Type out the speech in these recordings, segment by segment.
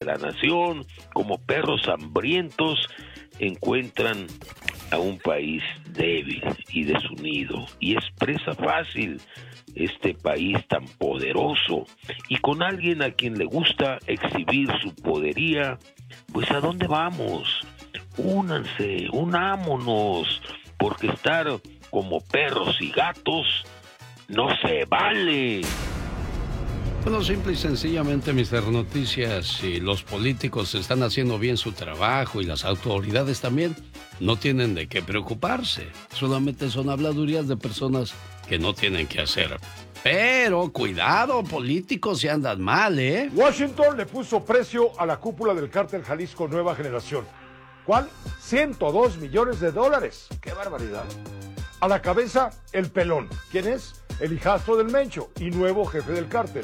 la nación, como perros hambrientos, encuentran a un país débil y desunido, y es presa fácil este país tan poderoso, y con alguien a quien le gusta exhibir su podería. Pues ¿a dónde vamos? Únanse, unámonos, porque estar como perros y gatos no se vale. Bueno, simple y sencillamente, Mister Noticias, si los políticos están haciendo bien su trabajo y las autoridades también, no tienen de qué preocuparse. Solamente son habladurías de personas que no tienen que hacer. Pero cuidado, políticos, si andan mal, ¿eh? Washington le puso precio a la cúpula del cártel Jalisco Nueva Generación. ¿Cuál? $102 millones. ¡Qué barbaridad! A la cabeza, el Pelón. ¿Quién es? El hijastro del Mencho y nuevo jefe del cártel.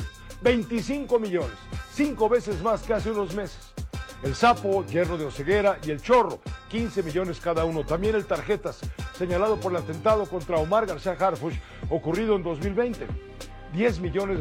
25 millones, 5 veces más que hace unos meses. El Sapo, yerno de Oseguera, y el Chorro, 15 millones cada uno. También el Tarjetas, señalado por el atentado contra Omar García Harfuch, ocurrido en 2020. $10 millones.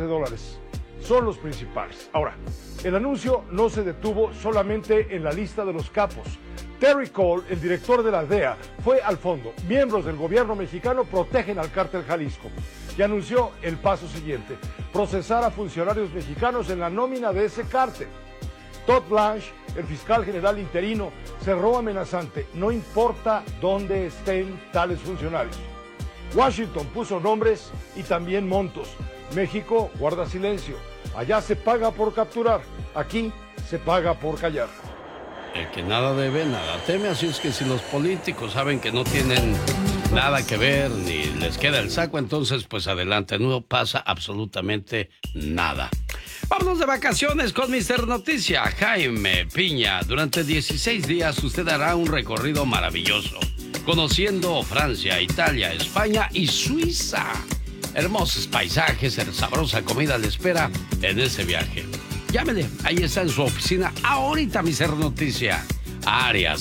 Son los principales. Ahora, el anuncio no se detuvo solamente en la lista de los capos. Terry Cole, el director de la DEA, fue al fondo. Miembros del gobierno mexicano protegen al cártel Jalisco. Y anunció el paso siguiente: procesar a funcionarios mexicanos en la nómina de ese cártel. Todd Blanche, el fiscal general interino, cerró amenazante: no importa dónde estén tales funcionarios. Washington puso nombres y también montos. México guarda silencio. Allá se paga por capturar, aquí se paga por callar. El que nada debe, nada teme, así es que si los políticos saben que no tienen nada que ver ni les queda el saco, entonces pues adelante, no pasa absolutamente nada. Vámonos de vacaciones con Mister Noticia, Jaime Piña. Durante 16 días usted hará un recorrido maravilloso, conociendo Francia, Italia, España y Suiza. Hermosos paisajes, sabrosa comida le espera en ese viaje. Llámele, ahí está en su oficina ahorita, Mister Noticia. Área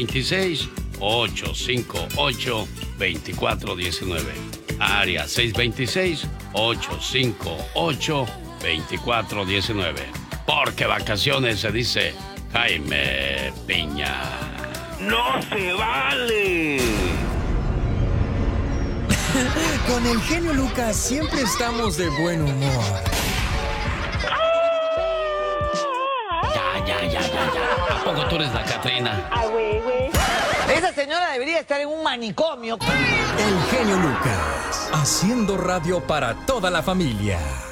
626-858-2419. Área 626-858-2419. Porque vacaciones se dice Jaime Piña. ¡No se vale! Con el genio Lucas siempre estamos de buen humor. Ya. ¿A poco tú eres la Catrina? Ah, güey. Esa señora debería estar en un manicomio. El genio Lucas, haciendo radio para toda la familia.